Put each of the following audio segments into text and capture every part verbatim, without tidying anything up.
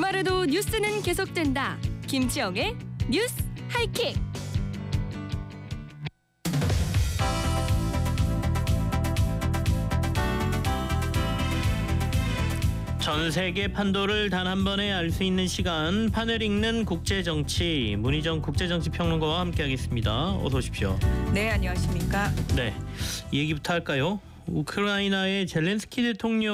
주말에도 뉴스는 계속된다. 김치영의 뉴스 하이킥. 전 세계 판도를 단 한 번에 알 수 있는 시간, 판을 읽는 국제정치, 문희정 국제정치평론가와 함께하겠습니다. 어서 오십시오. 네, 안녕하십니까. 네, 이 얘기부터 할까요? 우크라이나의 젤렌스키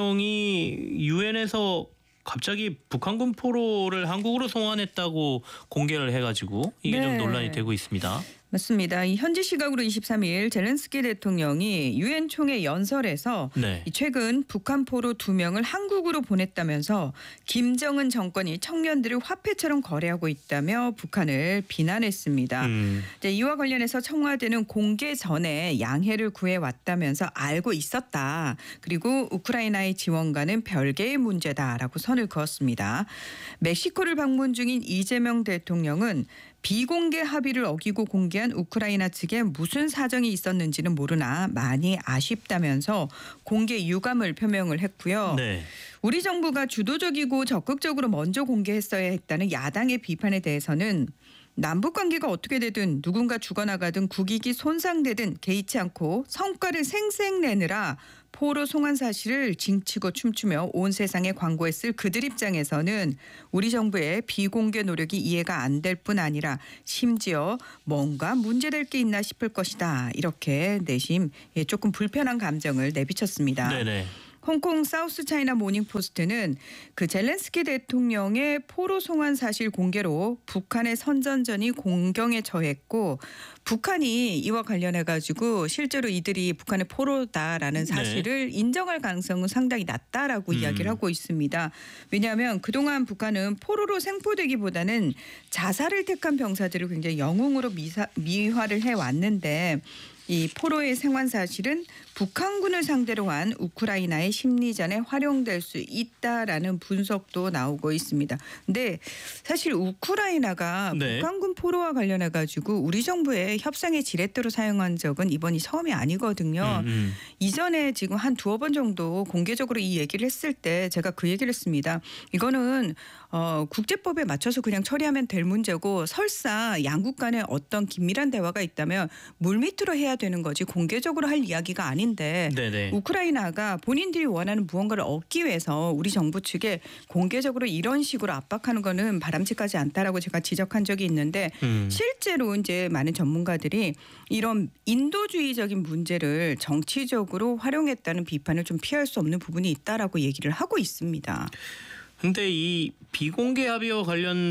대통령이 유엔에서 갑자기 북한군 포로를 한국으로 송환했다고 공개를 해가지고 이게 네. 좀 논란이 되고 있습니다. 맞습니다. 이 현지 시각으로 이십삼 일 젤렌스키 대통령이 유엔 총회 연설에서 네. 이 최근 북한 포로 두 명을 한국으로 보냈다면서 김정은 정권이 청년들을 화폐처럼 거래하고 있다며 북한을 비난했습니다. 음. 이제 이와 관련해서 청와대는 공개 전에 양해를 구해왔다면서 알고 있었다. 그리고 우크라이나의 지원과는 별개의 문제다라고 선을 그었습니다. 멕시코를 방문 중인 이재명 대통령은 비공개 합의를 어기고 공개한 우크라이나 측에 무슨 사정이 있었는지는 모르나 많이 아쉽다면서 공개 유감을 표명을 했고요. 네. 우리 정부가 주도적이고 적극적으로 먼저 공개했어야 했다는 야당의 비판에 대해서는 남북 관계가 어떻게 되든 누군가 죽어나가든 국익이 손상되든 개의치 않고 성과를 생생내느라 포로 송환 사실을 징치고 춤추며 온 세상에 광고했을 그들 입장에서는 우리 정부의 비공개 노력이 이해가 안 될 뿐 아니라 심지어 뭔가 문제될 게 있나 싶을 것이다. 이렇게 내심 조금 불편한 감정을 내비쳤습니다. 네네. 홍콩 사우스 차이나 모닝포스트는 그 젤렌스키 대통령의 포로 송환 사실 공개로 북한의 선전전이 공경에 처했고 북한이 이와 관련해 가지고 실제로 이들이 북한의 포로다라는 사실을 네. 인정할 가능성은 상당히 낮다라고 음. 이야기를 하고 있습니다. 왜냐하면 그동안 북한은 포로로 생포되기보다는 자살을 택한 병사들을 굉장히 영웅으로 미사, 미화를 해왔는데 이 포로의 생환 사실은 북한군을 상대로 한 우크라이나의 심리전에 활용될 수 있다라는 분석도 나오고 있습니다. 근데 사실 우크라이나가 네. 북한군 포로와 관련해 가지고 우리 정부의 협상의 지렛대로 사용한 적은 이번이 처음이 아니거든요. 음, 음. 이전에 지금 한 두어 번 정도 공개적으로 이 얘기를 했을 때 제가 그 얘기를 했습니다. 이거는 어, 국제법에 맞춰서 그냥 처리하면 될 문제고 설사 양국 간에 어떤 긴밀한 대화가 있다면 물밑으로 해야 되는 거지 공개적으로 할 이야기가 아닌데 네네. 우크라이나가 본인들이 원하는 무언가를 얻기 위해서 우리 정부 측에 공개적으로 이런 식으로 압박하는 거는 바람직하지 않다라고 제가 지적한 적이 있는데 음. 실제로 이제 많은 전문가들이 이런 인도주의적인 문제를 정치적으로 활용했다는 비판을 좀 피할 수 없는 부분이 있다라고 얘기를 하고 있습니다. 근데 이 비공개 합의와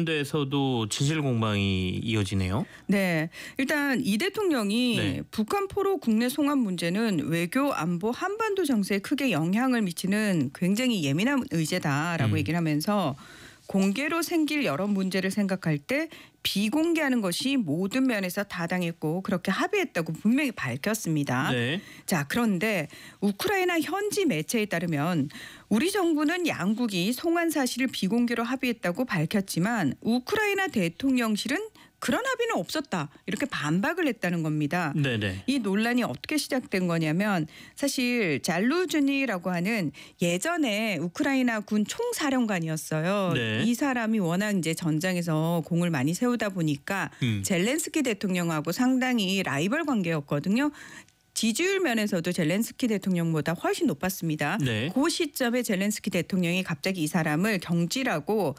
관련돼서도 진실 공방이 이어지네요. 네, 일단 이 대통령이 네. 북한 포로 국내 송환 문제는 외교 안보 한반도 정세에 크게 영향을 미치는 굉장히 예민한 의제다라고 음. 얘기를 하면서 공개로 생길 여러 문제를 생각할 때 비공개하는 것이 모든 면에서 타당했고 그렇게 합의했다고 분명히 밝혔습니다. 네. 자, 그런데 우크라이나 현지 매체에 따르면 우리 정부는 양국이 송환 사실을 비공개로 합의했다고 밝혔지만 우크라이나 대통령실은 그런 합의는 없었다. 이렇게 반박을 했다는 겁니다. 네네. 이 논란이 어떻게 시작된 거냐면 사실 잘루즈니라고 하는 예전에 우크라이나 군 총사령관이었어요. 네. 이 사람이 워낙 이제 전장에서 공을 많이 세우다 보니까 음. 젤렌스키 대통령하고 상당히 라이벌 관계였거든요. 지지율 면에서도 젤렌스키 대통령보다 훨씬 높았습니다. 네. 그 시점에 젤렌스키 대통령이 갑자기 이 사람을 경질하고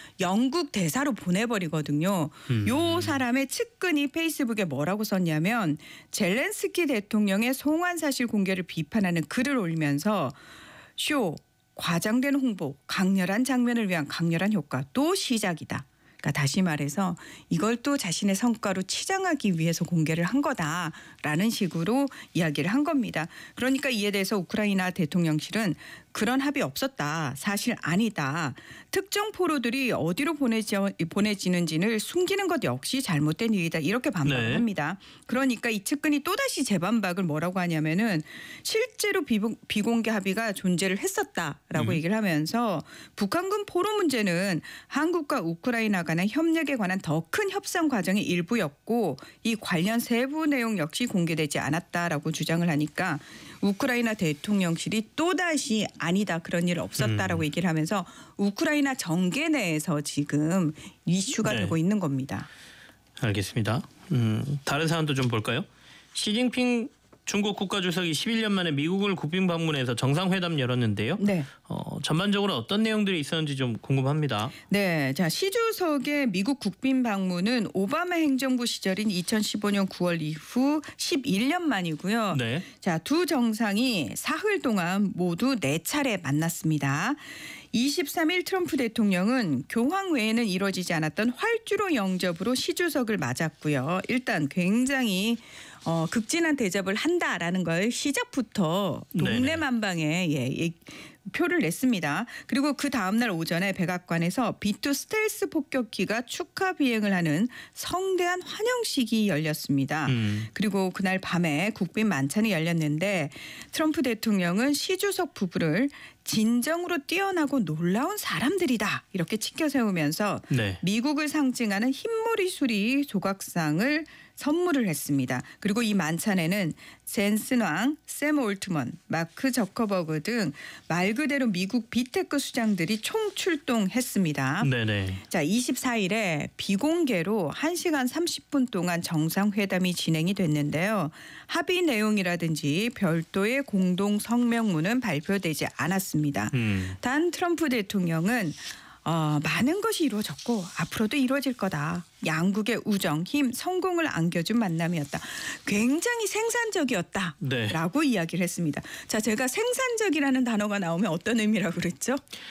영국 대사로 보내버리거든요. 음. 요 사람의 측근이 페이스북에 뭐라고 썼냐면 젤렌스키 대통령의 송환 사실 공개를 비판하는 글을 올리면서 쇼, 과장된 홍보, 강렬한 장면을 위한 강렬한 효과 또 시작이다. 그러니까 다시 말해서 이걸 또 자신의 성과로 치장하기 위해서 공개를 한 거다라는 식으로 이야기를 한 겁니다. 그러니까 이에 대해서 우크라이나 대통령실은 그런 합의 없었다. 사실 아니다. 특정 포로들이 어디로 보내지, 보내지는지를 숨기는 것 역시 잘못된 일이다. 이렇게 반박을 네. 합니다. 그러니까 이 측근이 또다시 재반박을 뭐라고 하냐면은 실제로 비공, 비공개 합의가 존재를 했었다라고 음. 얘기를 하면서 북한군 포로 문제는 한국과 우크라이나가 간의 협력에 관한 더 큰 협상 과정의 일부였고 이 관련 세부 내용 역시 공개되지 않았다라고 주장을 하니까 우크라이나 대통령실이 또다시 아니다 그런 일 없었다라고 음. 얘기를 하면서 우크라이나 정계 내에서 지금 이슈가 네. 되고 있는 겁니다. 알겠습니다. 음, 다른 사안도 좀 볼까요? 시진핑 중국 국가주석이 십일 년 만에 미국을 국빈 방문해서 정상회담 열었는데요. 네. 어, 전반적으로 어떤 내용들이 있었는지 좀 궁금합니다. 네, 자 시 주석의 미국 국빈 방문은 오바마 행정부 시절인 이천십오 년 구월 이후 십일 년 만이고요. 네. 자, 두 정상이 사흘 동안 모두 네 차례 만났습니다. 이십삼 일 트럼프 대통령은 교황 외에는 이루어지지 않았던 활주로 영접으로 시 주석을 맞았고요. 일단 굉장히 어, 극진한 대접을 한다라는 걸 시작부터 동네만방에 예, 예, 표를 냈습니다. 그리고 그 다음날 오전에 백악관에서 비투 스텔스 폭격기가 축하 비행을 하는 성대한 환영식이 열렸습니다. 음. 그리고 그날 밤에 국빈 만찬이 열렸는데 트럼프 대통령은 시 주석 부부를 진정으로 뛰어나고 놀라운 사람들이다 이렇게 치켜 세우면서 네. 미국을 상징하는 흰머리 수리 조각상을 선물을 했습니다. 그리고 이 만찬에는 젠슨 왕, 샘 올트먼, 마크 저커버그 등 말 그대로 미국 빅테크 수장들이 총출동했습니다. 네네. 자, 이십사 일에 비공개로 한 시간 삼십 분 동안 정상회담이 진행이 됐는데요. 합의 내용이라든지 별도의 공동 성명문은 발표되지 않았습니다. 음. 단 트럼프 대통령은 어, 많은 것이 이루어졌고 앞으로도 이루어질 거다. 양국의 우정, 힘, 성공을 안겨준 만남이었다. 굉장히 생산적이었다. 네. 라고 이야기를 했습니다. 자, 제가 생산적이라는 단어가 나오면 어떤 의미라고 그랬죠?